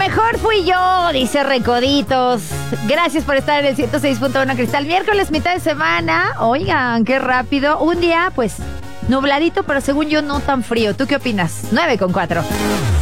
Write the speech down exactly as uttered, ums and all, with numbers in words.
mejor fui yo, dice Recoditos. Gracias por estar en el ciento seis punto uno Cristal. Miércoles, mitad de semana. Oigan, qué rápido. Un día, pues, nubladito, pero según yo no tan frío. ¿Tú qué opinas? nueve con cuatro.